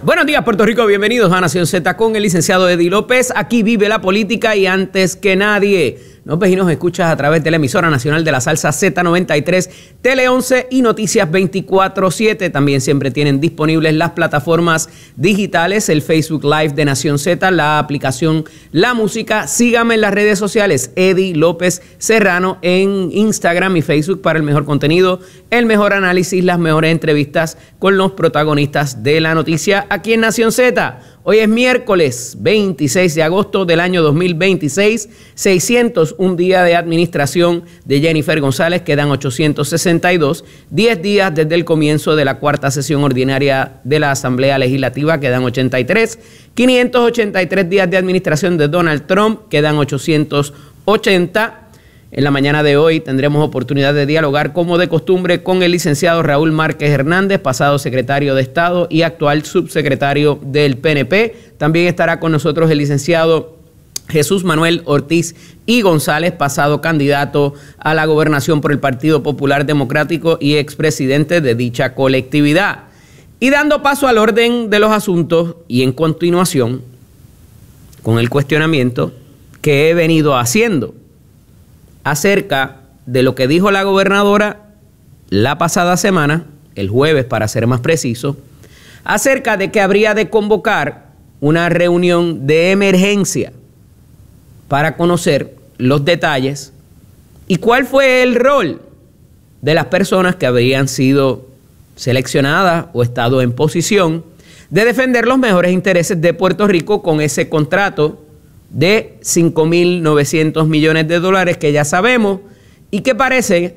Buenos días, Puerto Rico. Bienvenidos a Nación Z con el licenciado Eddie López. Aquí vive la política y antes que nadie. Nos ves y nos escuchas a través de la emisora nacional de la salsa Z93, Tele 11 y Noticias 24/7. También siempre tienen disponibles las plataformas digitales, el Facebook Live de Nación Z, la aplicación La Música. Síganme en las redes sociales, Eddie López Serrano, en Instagram y Facebook para el mejor contenido, el mejor análisis, las mejores entrevistas con los protagonistas de la noticia aquí en Nación Z. Hoy es miércoles 26 de agosto del año 2026, 601 días de administración de Jennifer González, quedan 862, 10 días desde el comienzo de la cuarta sesión ordinaria de la Asamblea Legislativa, quedan 83, 583 días de administración de Donald Trump, quedan 880. En la mañana de hoy tendremos oportunidad de dialogar, como de costumbre, con el licenciado Raúl Márquez Hernández, pasado secretario de Estado y actual subsecretario del PNP. También estará con nosotros el licenciado Jesús Manuel Ortiz y González, pasado candidato a la gobernación por el Partido Popular Democrático y expresidente de dicha colectividad. Y dando paso al orden de los asuntos y en continuación con el cuestionamiento que he venido haciendo acerca de lo que dijo la gobernadora la pasada semana, el jueves para ser más preciso, acerca de que habría de convocar una reunión de emergencia para conocer los detalles y cuál fue el rol de las personas que habrían sido seleccionadas o estado en posición de defender los mejores intereses de Puerto Rico con ese contrato de 5.900 millones de dólares que ya sabemos y que parece,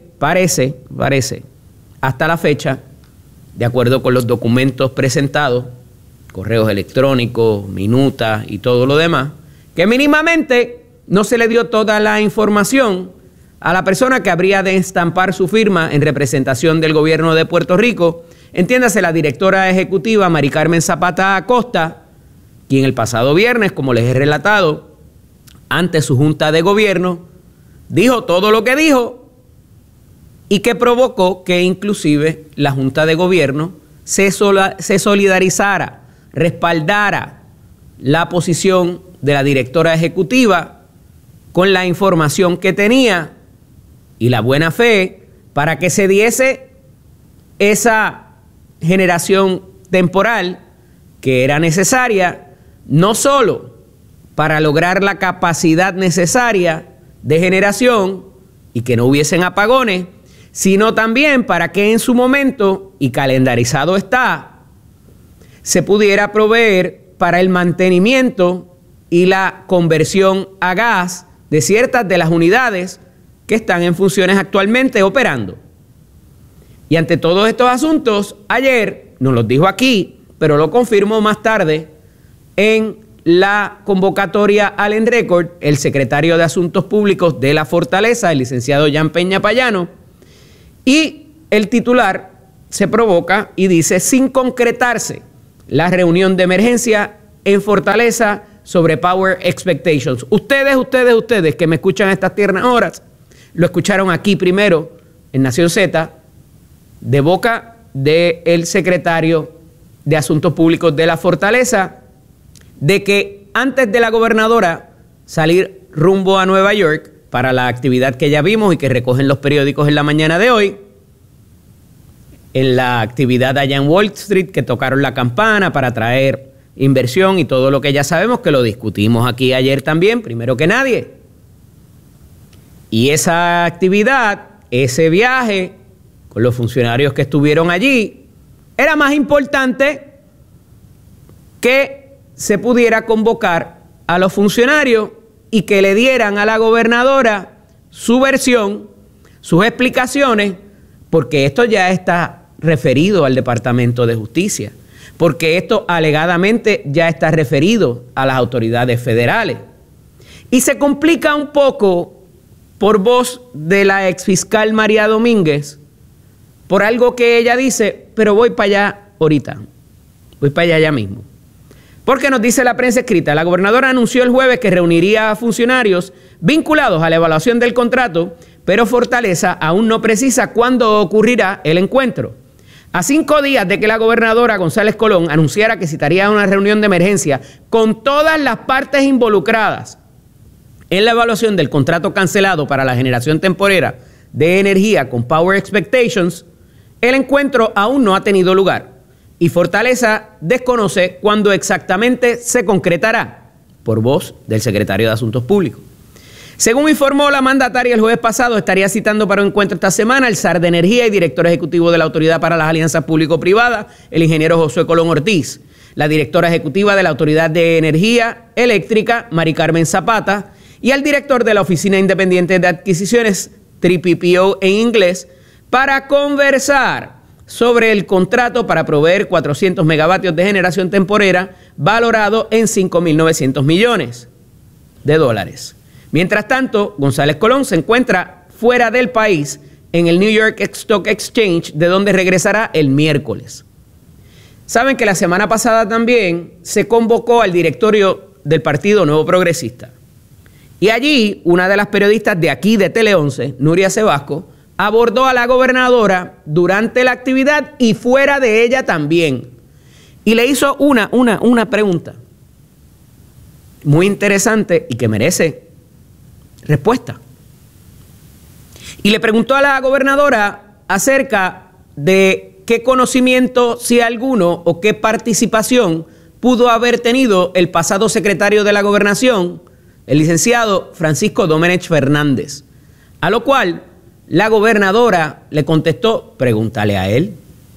hasta la fecha, de acuerdo con los documentos presentados, correos electrónicos, minutas y todo lo demás, que mínimamente no se le dio toda la información a la persona que habría de estampar su firma en representación del gobierno de Puerto Rico, entiéndase la directora ejecutiva Mari Carmen Zapata Acosta, quien el pasado viernes, como les he relatado, ante su junta de gobierno, dijo todo lo que dijo y que provocó que inclusive la junta de gobierno se solidarizara, respaldara la posición de la directora ejecutiva con la información que tenía y la buena fe para que se diese esa generación temporal que era necesaria, no solo para lograr la capacidad necesaria de generación y que no hubiesen apagones, sino también para que en su momento, y calendarizado está, se pudiera proveer para el mantenimiento y la conversión a gas de ciertas de las unidades que están en funciones actualmente operando. Y ante todos estos asuntos, ayer nos los dijo aquí, pero lo confirmó más tarde en la convocatoria al Enrecord, el secretario de Asuntos Públicos de la Fortaleza, el licenciado Jan Peña Payano, y el titular se provoca y dice: sin concretarse la reunión de emergencia en Fortaleza sobre Power Expectations. Ustedes que me escuchan a estas tiernas horas, lo escucharon aquí primero en Nación Z, de boca del secretario de Asuntos Públicos de la Fortaleza, de que antes de la gobernadora salir rumbo a Nueva York para la actividad que ya vimos y que recogen los periódicos en la mañana de hoy, en la actividad allá en Wall Street, que tocaron la campana para traer inversión y todo lo que ya sabemos, que lo discutimos aquí ayer también, primero que nadie. Y esa actividad, ese viaje con los funcionarios que estuvieron allí, era más importante que se pudiera convocar a los funcionarios y que le dieran a la gobernadora su versión, sus explicaciones, porque esto ya está referido al Departamento de Justicia, porque esto alegadamente ya está referido a las autoridades federales. Y se complica un poco por voz de la exfiscal María Domínguez, por algo que ella dice, pero voy para allá ahorita, voy para allá ya mismo. Porque nos dice la prensa escrita, la gobernadora anunció el jueves que reuniría a funcionarios vinculados a la evaluación del contrato, pero Fortaleza aún no precisa cuándo ocurrirá el encuentro. A 5 días de que la gobernadora González Colón anunciara que citaría una reunión de emergencia con todas las partes involucradas en la evaluación del contrato cancelado para la generación temporera de energía con Power Expectations, el encuentro aún no ha tenido lugar y Fortaleza desconoce cuándo exactamente se concretará, por voz del secretario de Asuntos Públicos. Según informó la mandataria el jueves pasado, estaría citando para un encuentro esta semana al SAR de Energía y director ejecutivo de la Autoridad para las Alianzas Público-Privadas, el ingeniero Josué Colón Ortiz, la directora ejecutiva de la Autoridad de Energía Eléctrica, Mari Carmen Zapata, y al director de la Oficina Independiente de Adquisiciones, TPPO en inglés, para conversar sobre el contrato para proveer 400 megavatios de generación temporera valorado en $5.900 millones. Mientras tanto, González Colón se encuentra fuera del país en el New York Stock Exchange, de donde regresará el miércoles. Saben que la semana pasada también se convocó al directorio del Partido Nuevo Progresista. Y allí, una de las periodistas de aquí de Tele 11, Nuria Sebasco, abordó a la gobernadora durante la actividad y fuera de ella también. Y le hizo una pregunta muy interesante y que merece respuesta. Y le preguntó a la gobernadora acerca de qué conocimiento, si alguno, o qué participación pudo haber tenido el pasado secretario de la Gobernación, el licenciado Francisco Domenech Fernández. A lo cual la gobernadora le contestó: pregúntale a él.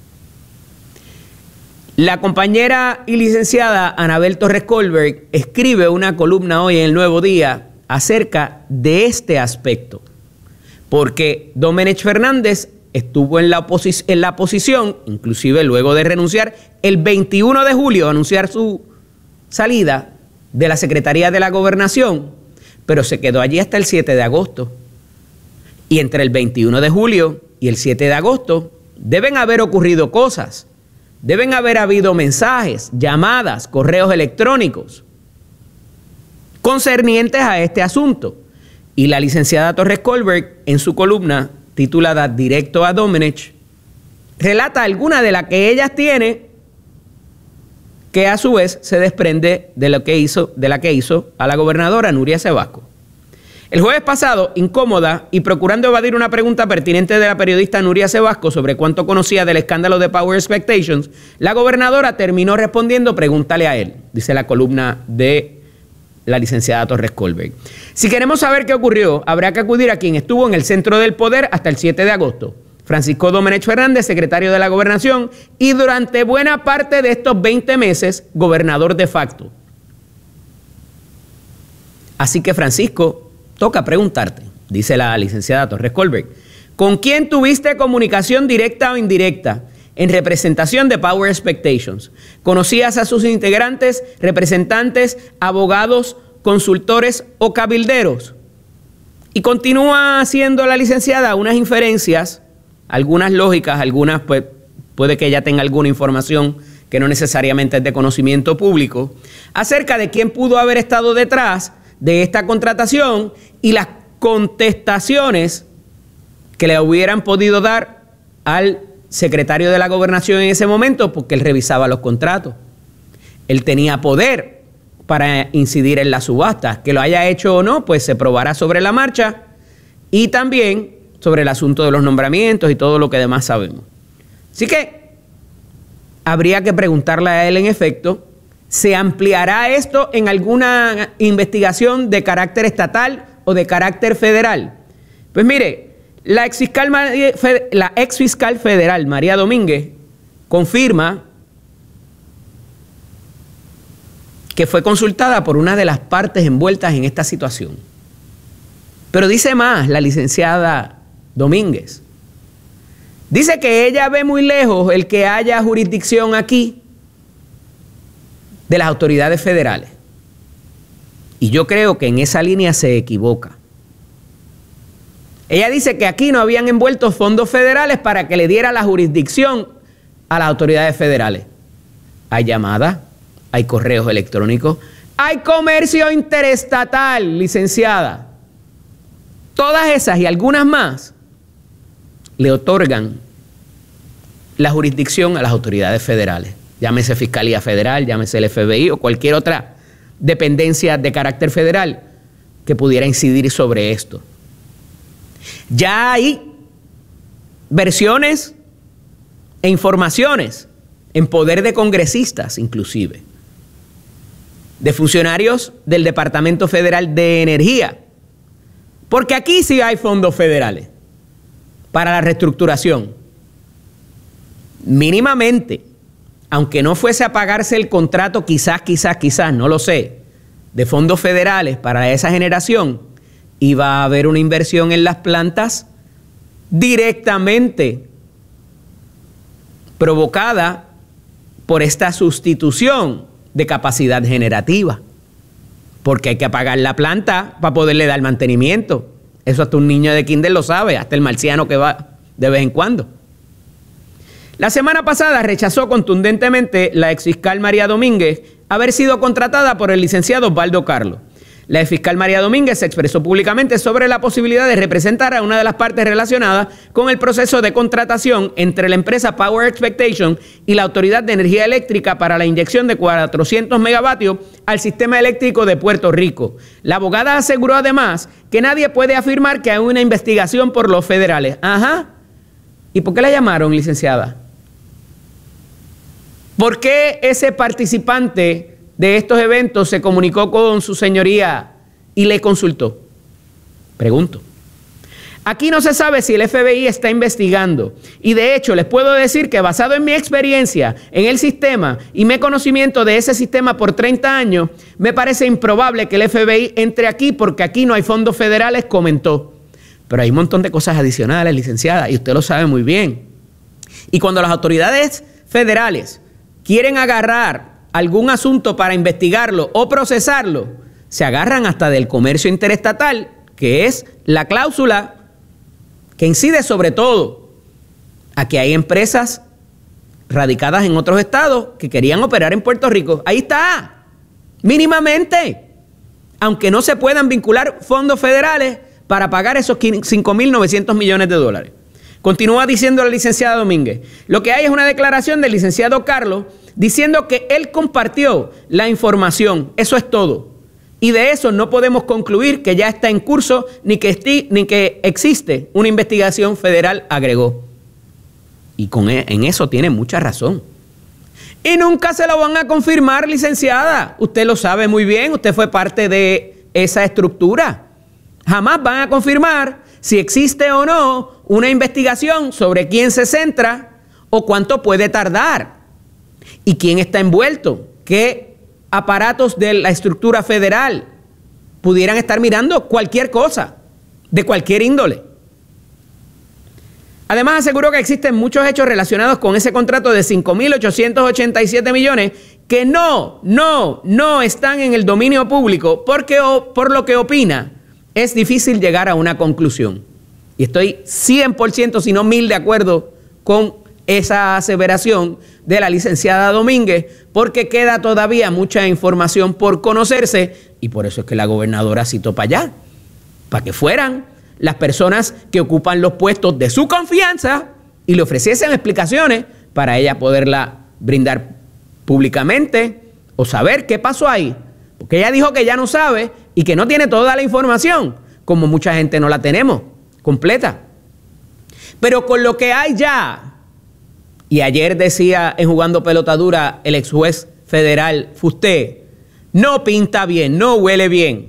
La compañera y licenciada Anabel Torres Colberg escribe una columna hoy en El Nuevo Día acerca de este aspecto, porque Domenech Fernández estuvo en la oposición, inclusive luego de renunciar, el 21 de julio a anunciar su salida de la Secretaría de la Gobernación, pero se quedó allí hasta el 7 de agosto. Y entre el 21 de julio y el 7 de agosto deben haber ocurrido cosas, deben haber habido mensajes, llamadas, correos electrónicos concernientes a este asunto. Y la licenciada Torres Colberg, en su columna titulada Directo a Domenech, relata alguna de las que ella tiene, que a su vez se desprende de la que hizo a la gobernadora Nuria Sebasco. El jueves pasado, incómoda y procurando evadir una pregunta pertinente de la periodista Nuria Sebasco sobre cuánto conocía del escándalo de Power Expectations, la gobernadora terminó respondiendo: pregúntale a él, dice la columna de la licenciada Torres Colberg. Si queremos saber qué ocurrió, habrá que acudir a quien estuvo en el centro del poder hasta el 7 de agosto, Francisco Domenech Fernández, secretario de la Gobernación, y durante buena parte de estos 20 meses, gobernador de facto. Así que, Francisco, toca preguntarte, dice la licenciada Torres Colberg, ¿con quién tuviste comunicación directa o indirecta en representación de Power Expectations? ¿Conocías a sus integrantes, representantes, abogados, consultores o cabilderos? Y continúa haciendo la licenciada unas inferencias, algunas lógicas, algunas pues puede que ella tenga alguna información que no necesariamente es de conocimiento público, acerca de quién pudo haber estado detrás de esta contratación y las contestaciones que le hubieran podido dar al secretario de la Gobernación en ese momento, porque él revisaba los contratos. Él tenía poder para incidir en las subastas. Que lo haya hecho o no, pues se probará sobre la marcha, y también sobre el asunto de los nombramientos y todo lo que demás sabemos. Así que habría que preguntarle a él, en efecto, ¿se ampliará esto en alguna investigación de carácter estatal o de carácter federal? Pues mire, la ex fiscal federal María Domínguez confirma que fue consultada por una de las partes envueltas en esta situación. Pero dice más la licenciada Domínguez. Dice que ella ve muy lejos el que haya jurisdicción aquí de las autoridades federales. Y yo creo que en esa línea se equivoca. Ella dice que aquí no habían envuelto fondos federales para que le diera la jurisdicción a las autoridades federales. Hay llamadas, hay correos electrónicos, hay comercio interestatal, licenciada. Todas esas y algunas más le otorgan la jurisdicción a las autoridades federales. Llámese Fiscalía Federal, llámese el FBI o cualquier otra dependencia de carácter federal que pudiera incidir sobre esto. Ya hay versiones e informaciones en poder de congresistas, inclusive, de funcionarios del Departamento Federal de Energía, porque aquí sí hay fondos federales para la reestructuración. Mínimamente, aunque no fuese a pagarse el contrato, quizás, no lo sé, de fondos federales para esa generación, iba a haber una inversión en las plantas directamente provocada por esta sustitución de capacidad generativa, porque hay que apagar la planta para poderle dar mantenimiento. Eso hasta un niño de kinder lo sabe, hasta el marciano que va de vez en cuando. La semana pasada rechazó contundentemente la exfiscal María Domínguez haber sido contratada por el licenciado Osvaldo Carlos. La exfiscal María Domínguez se expresó públicamente sobre la posibilidad de representar a una de las partes relacionadas con el proceso de contratación entre la empresa Power Expectation y la Autoridad de Energía Eléctrica para la inyección de 400 megavatios al sistema eléctrico de Puerto Rico. La abogada aseguró además que nadie puede afirmar que hay una investigación por los federales. Ajá. ¿Y por qué la llamaron, licenciada? ¿Por qué ese participante de estos eventos se comunicó con su señoría y le consultó? Pregunto. Aquí no se sabe si el FBI está investigando, y de hecho les puedo decir que basado en mi experiencia en el sistema y mi conocimiento de ese sistema por 30 años, me parece improbable que el FBI entre aquí porque aquí no hay fondos federales, comentó. Pero hay un montón de cosas adicionales, licenciada, y usted lo sabe muy bien. Y cuando las autoridades federales quieren agarrar algún asunto para investigarlo o procesarlo, se agarran hasta del comercio interestatal, que es la cláusula que incide sobre todo a que hay empresas radicadas en otros estados que querían operar en Puerto Rico. Ahí está, mínimamente, aunque no se puedan vincular fondos federales para pagar esos 5.900 millones de dólares. Continúa diciendo la licenciada Domínguez. Lo que hay es una declaración del licenciado Carlos diciendo que él compartió la información. Eso es todo. Y de eso no podemos concluir que ya está en curso ni que existe una investigación federal, agregó. Y en eso tiene mucha razón. Y nunca se lo van a confirmar, licenciada. Usted lo sabe muy bien. Usted fue parte de esa estructura. Jamás van a confirmar si existe o no una investigación sobre quién se centra o cuánto puede tardar y quién está envuelto, qué aparatos de la estructura federal pudieran estar mirando cualquier cosa, de cualquier índole. Además, aseguró que existen muchos hechos relacionados con ese contrato de 5.887 millones que no están en el dominio público porque, por lo que opina, es difícil llegar a una conclusión. Y estoy 100%, si no 1000%, de acuerdo con esa aseveración de la licenciada Domínguez, porque queda todavía mucha información por conocerse, y por eso es que la gobernadora citó para allá, para que fueran las personas que ocupan los puestos de su confianza y le ofreciesen explicaciones para ella poderla brindar públicamente o saber qué pasó ahí. Porque ella dijo que ya no sabe y que no tiene toda la información, como mucha gente no la tenemos completa. Pero con lo que hay ya, y ayer decía en Jugando Pelota Dura el ex juez federal Fusté, no pinta bien, no huele bien.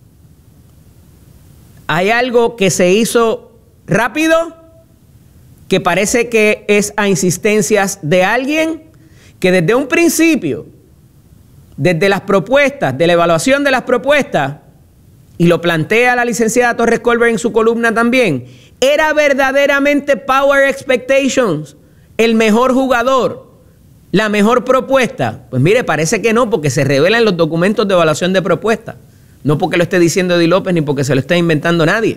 Hay algo que se hizo rápido, que parece que es a insistencias de alguien que desde un principio, desde las propuestas, de la evaluación de las propuestas, y lo plantea la licenciada Torres Colbert en su columna también, era verdaderamente Power Expectations el mejor jugador, la mejor propuesta. Pues mire, parece que no, porque se revela en los documentos de evaluación de propuestas. No porque lo esté diciendo Eddie López ni porque se lo esté inventando nadie.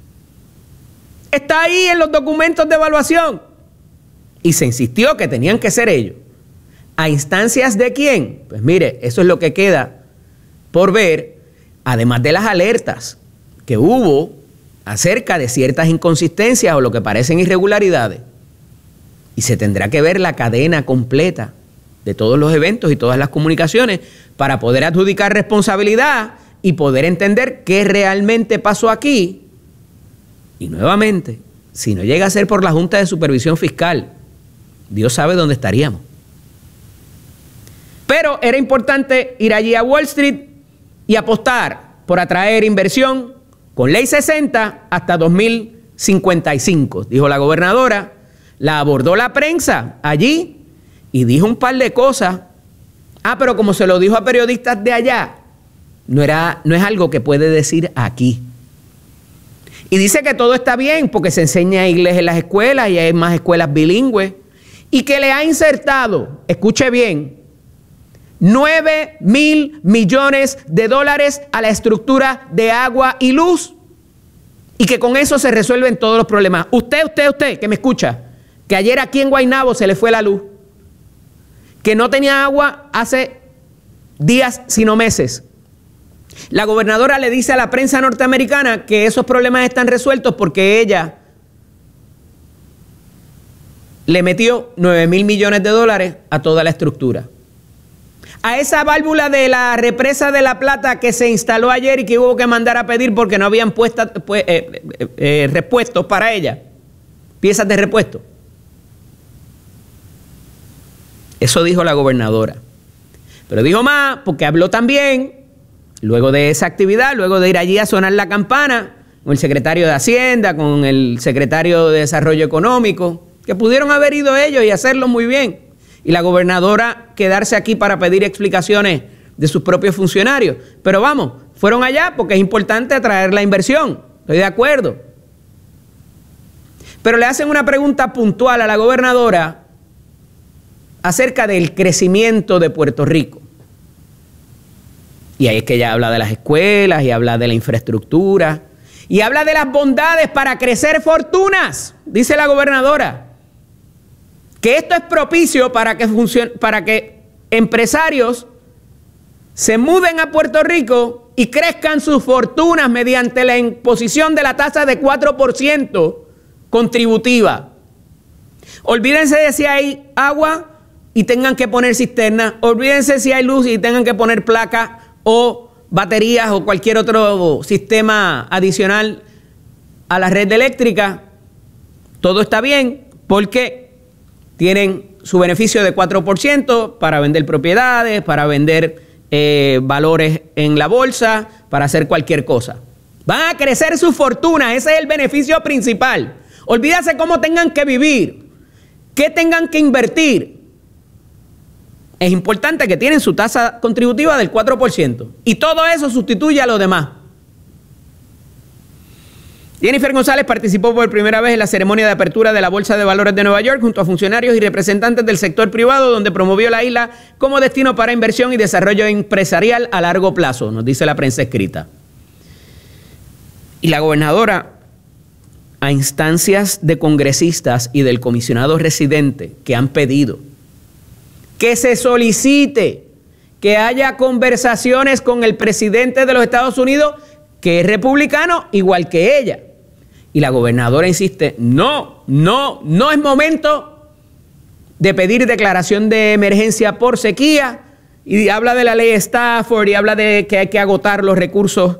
Está ahí en los documentos de evaluación. Y se insistió que tenían que ser ellos. ¿A instancias de quién? Pues mire, eso es lo que queda por ver, además de las alertas que hubo acerca de ciertas inconsistencias o lo que parecen irregularidades. Y se tendrá que ver la cadena completa de todos los eventos y todas las comunicaciones para poder adjudicar responsabilidad y poder entender qué realmente pasó aquí. Y nuevamente, si no llega a ser por la Junta de Supervisión Fiscal, Dios sabe dónde estaríamos. Pero era importante ir allí a Wall Street y apostar por atraer inversión con ley 60 hasta 2055, dijo la gobernadora. La abordó la prensa allí y dijo un par de cosas. Pero como se lo dijo a periodistas de allá, no es algo que puede decir aquí. Y dice que todo está bien porque se enseña inglés en las escuelas y hay más escuelas bilingües. Y que le ha insertado, escuche bien, $9,000 millones a la estructura de agua y luz. Y que con eso se resuelven todos los problemas. Usted que me escucha, que ayer aquí en Guaynabo se le fue la luz, que no tenía agua hace días, sino meses. La gobernadora le dice a la prensa norteamericana que esos problemas están resueltos porque ella le metió $9,000 millones a toda la estructura. A esa válvula de la represa de La Plata que se instaló ayer y que hubo que mandar a pedir porque no habían repuestos para ella, piezas de repuesto. Eso dijo la gobernadora. Pero dijo más porque habló también, luego de esa actividad, luego de ir allí a sonar la campana, con el secretario de Hacienda, con el secretario de Desarrollo Económico, que pudieron haber ido ellos y hacerlo muy bien. Y la gobernadora quedarse aquí para pedir explicaciones de sus propios funcionarios. Pero vamos, fueron allá porque es importante atraer la inversión. Estoy de acuerdo. Pero le hacen una pregunta puntual a la gobernadora acerca del crecimiento de Puerto Rico. Y ahí es que ella habla de las escuelas y habla de la infraestructura y habla de las bondades para crecer fortunas, dice la gobernadora. Que esto es propicio para que empresarios se muden a Puerto Rico y crezcan sus fortunas mediante la imposición de la tasa de 4% contributiva. Olvídense de si hay agua y tengan que poner cisternas. Olvídense si hay luz y tengan que poner placas o baterías o cualquier otro sistema adicional a la red eléctrica. Todo está bien porque tienen su beneficio de 4% para vender propiedades, para vender valores en la bolsa, para hacer cualquier cosa. Van a crecer sus fortunas, ese es el beneficio principal. Olvídate cómo tengan que vivir, qué tengan que invertir. Es importante que tienen su tasa contributiva del 4% y todo eso sustituye a lo demás. Jennifer González participó por primera vez en la ceremonia de apertura de la Bolsa de Valores de Nueva York junto a funcionarios y representantes del sector privado, donde promovió la isla como destino para inversión y desarrollo empresarial a largo plazo, nos dice la prensa escrita. Y la gobernadora, a instancias de congresistas y del comisionado residente que han pedido que se solicite que haya conversaciones con el presidente de los Estados Unidos, que es republicano igual que ella. Y la gobernadora insiste, no es momento de pedir declaración de emergencia por sequía, y habla de la ley Stafford y habla de que hay que agotar los recursos